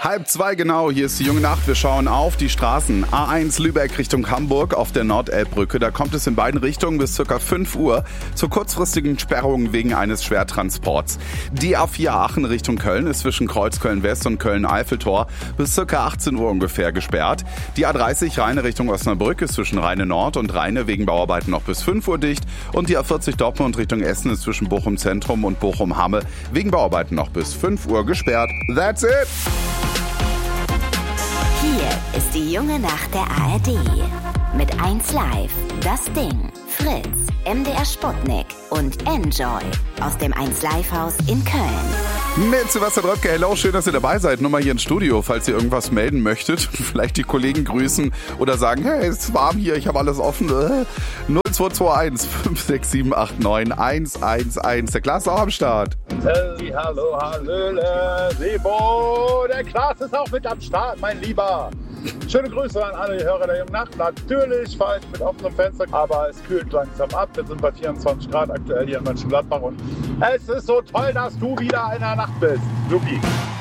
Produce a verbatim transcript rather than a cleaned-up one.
Halb zwei genau, hier ist die junge Nacht. Wir schauen auf die Straßen. A eins Lübeck Richtung Hamburg auf der Nordelbbrücke. Da kommt es in beiden Richtungen bis ca. fünf Uhr zu kurzfristigen Sperrungen wegen eines Schwertransports. Die A vier Aachen Richtung Köln ist zwischen Kreuzköln West und Köln-Eiffeltor bis ca. achtzehn Uhr ungefähr gesperrt. Die A dreißig Rheine Richtung Osnabrück ist zwischen Rheine Nord und Rheine wegen Bauarbeiten noch bis fünf Uhr dicht. Und die A vierzig Dortmund Richtung Essen ist zwischen Bochum Zentrum und Bochum Hamme wegen Bauarbeiten noch bis fünf Uhr gesperrt. That's it! Hier ist die junge Nacht der A R D. Mit eins Live, Das Ding, Fritz, M D R Sputnik und Enjoy aus dem eins Live Haus in Köln. Mit Sebastian Röttke, hello, schön, dass ihr dabei seid. Nur mal hier ins Studio, falls ihr irgendwas melden möchtet. Vielleicht die Kollegen grüßen oder sagen, hey, es ist warm hier, ich habe alles offen. null zwei zwei eins fünf sechs sieben acht neun eins eins eins. Der Klaas ist auch am Start. Hey, hallo, hallöle, Sebo, der Klaas ist auch mit am Start, mein Lieber. Schöne Grüße an alle Hörer der jungen Nacht. Natürlich fahre ich mit offenem Fenster, aber es kühlt langsam ab. Wir sind bei vierundzwanzig Grad aktuell hier in Mönchengladbach und es ist so toll, dass du wieder in der Nacht bist. Supi.